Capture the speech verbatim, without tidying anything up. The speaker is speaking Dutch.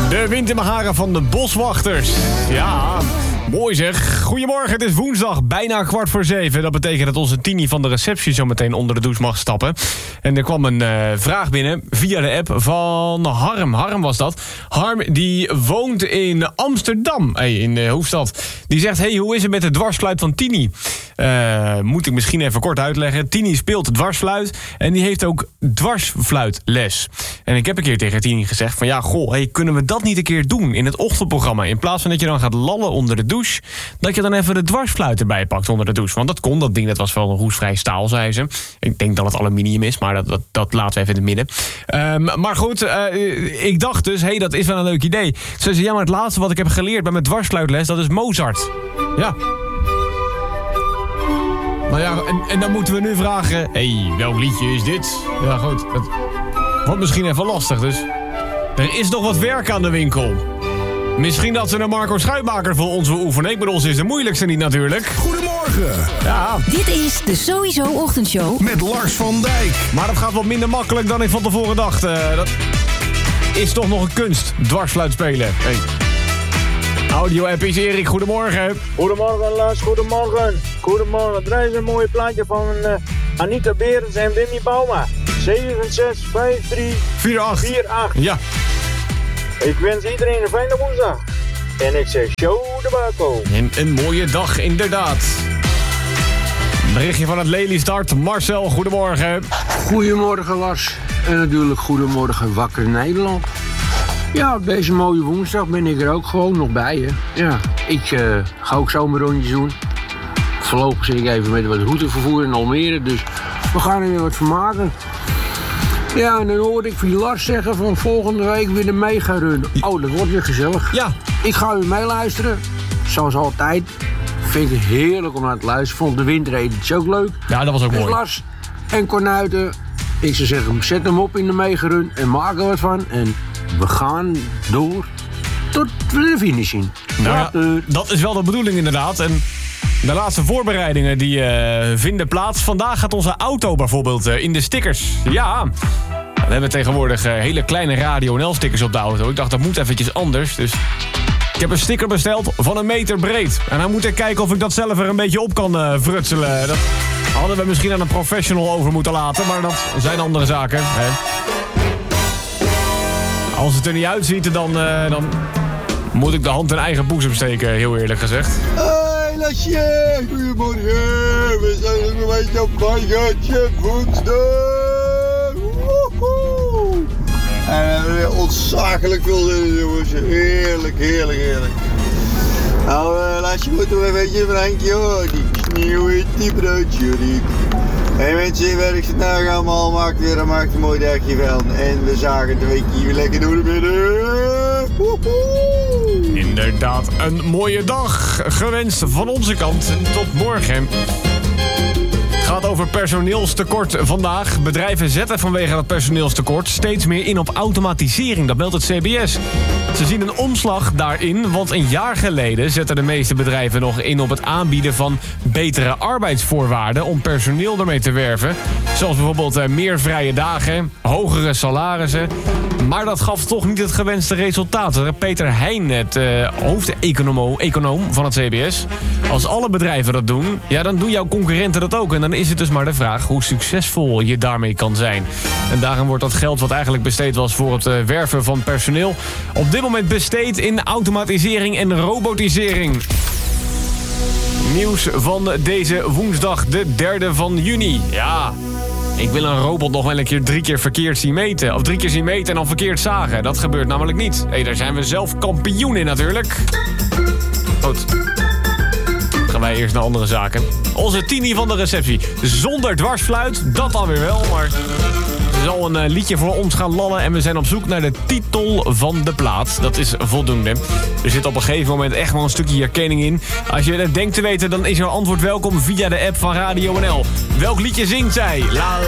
De wind in mijn haren van de boswachters. Ja, mooi zeg. Goedemorgen, het is woensdag, bijna kwart voor zeven. Dat betekent dat onze Tini van de receptie zo meteen onder de douche mag stappen. En er kwam een uh, vraag binnen via de app van Harm. Harm was dat. Harm die woont in Amsterdam, hey, in de hoofdstad. Die zegt, hey, hoe is het met de dwarsfluit van Tini? Uh, moet ik misschien even kort uitleggen. Tini speelt dwarsfluit en die heeft ook dwarsfluitles. En ik heb een keer tegen Tini gezegd van ja, goh, hey, kunnen we dat niet een keer doen in het ochtendprogramma? In plaats van dat je dan gaat lallen onder de douche, dat je dan even de dwarsfluit erbij pakt onder de douche. Want dat kon, dat ding, dat was wel een roestvrij staal, zei ze. Ik denk dat het aluminium is, maar dat, dat, dat laten we even in het midden. Um, maar goed, uh, ik dacht dus, hé, hey, dat is wel een leuk idee. Ze zei, ja, maar het laatste wat ik heb geleerd bij mijn dwarsfluitles, dat is Mozart. Ja. Nou ja, en, en dan moeten we nu vragen, hé, hey, welk liedje is dit? Ja, goed, het wordt misschien even lastig, dus er is nog wat werk aan de winkel. Misschien dat ze een Marco Schuitmaker voor ons wil oefenen. Ik bedoel, ons is de moeilijkste niet natuurlijk. Goedemorgen. Ja. Dit is de Sowieso Ochtendshow. Met Lars van Dijk. Maar dat gaat wat minder makkelijk dan ik van tevoren dacht. Uh, dat is toch nog een kunst, dwarsfluit spelen. Hey. Audio-app is Erik, goedemorgen. Goedemorgen Lars, goedemorgen. Goedemorgen. Er is een mooie plaatje van uh, Anita Berends en Wimmy Bauma. zeven zes vijf drie vier acht vier acht. Ja. Ik wens iedereen een fijne woensdag. En ik zeg show de Baco. En een mooie dag, inderdaad. Berichtje van het Lelystad. Marcel, goedemorgen. Goedemorgen Lars. En natuurlijk goedemorgen Wakker Nederland. Ja, op deze mooie woensdag ben ik er ook gewoon nog bij. Hè. Ja, ik uh, ga ook zomerrondjes doen. Voorlopig zit ik even met wat routevervoer in Almere. Dus we gaan er weer wat van maken. Ja, en dan hoorde ik van Lars zeggen van volgende week weer de mega-run. Oh, dat wordt weer gezellig. Ja. Ik ga u meeluisteren. Zoals altijd. Vind ik het heerlijk om naar te luisteren. Vond de windredens ook leuk. Ja, dat was ook dus mooi. Lars en Cornuiten. Ik zou zeggen, zet hem op in de mega-run en maak er wat van. En we gaan door tot de finish zien. Nou ja, dat is wel de bedoeling inderdaad. En de laatste voorbereidingen die uh, vinden plaats. Vandaag gaat onze auto bijvoorbeeld uh, in de stickers. Ja, we hebben tegenwoordig uh, hele kleine Radio N L-stickers op de auto. Ik dacht, dat moet eventjes anders. Dus ik heb een sticker besteld van een meter breed. En dan moet ik kijken of ik dat zelf er een beetje op kan uh, frutselen. Dat hadden we misschien aan een professional over moeten laten. Maar dat zijn andere zaken. Hè. Als het er niet uitziet, dan, uh, dan moet ik de hand in eigen boezem steken, heel eerlijk gezegd. Hey Lasje, goedemorgen. We zijn nog een beetje op Margatje woensdag. Woehoe. En we hebben weer ontzaglijk veel zin in, jongens. Heerlijk, heerlijk, heerlijk. Nou, uh, Lasje, moeten we een beetje een Frankje hoor. Die sneeuw in die broodje, die. Hey mensen, werk zit nou allemaal, maakt weer en maakt een mooi dagje van. En we zagen het een weekje weer lekker door de midden. Woehoe. Inderdaad, een mooie dag gewenst van onze kant. Tot morgen. Het gaat over personeelstekort vandaag. Bedrijven zetten vanwege dat personeelstekort steeds meer in op automatisering. Dat meldt het C B S. Ze zien een omslag daarin, want een jaar geleden zetten de meeste bedrijven nog in op het aanbieden van betere arbeidsvoorwaarden om personeel ermee te werven. Zoals bijvoorbeeld uh, meer vrije dagen, hogere salarissen. Maar dat gaf toch niet het gewenste resultaat. Peter Heijn, het uh, hoofdeconoom van het C B S. Als alle bedrijven dat doen, ja, dan doen jouw concurrenten dat ook. En dan is het dus maar de vraag hoe succesvol je daarmee kan zijn. En daarom wordt dat geld wat eigenlijk besteed was voor het uh, werven van personeel op dit moment besteed in automatisering en robotisering. Nieuws van deze woensdag, de derde van juni. Ja, ik wil een robot nog wel een keer drie keer verkeerd zien meten. Of drie keer zien meten en dan verkeerd zagen. Dat gebeurt namelijk niet. Hé, hey, daar zijn we zelf kampioen in natuurlijk. Goed. Gaan wij eerst naar andere zaken. Onze Tini van de receptie. Zonder dwarsfluit, dat dan weer wel, maar ze zal een uh, liedje voor ons gaan lallen en we zijn op zoek naar de titel van de plaat. Dat is voldoende. Er zit op een gegeven moment echt wel een stukje herkenning in. Als je het denkt te weten, dan is jouw antwoord welkom via de app van Radio N L. Welk liedje zingt zij? La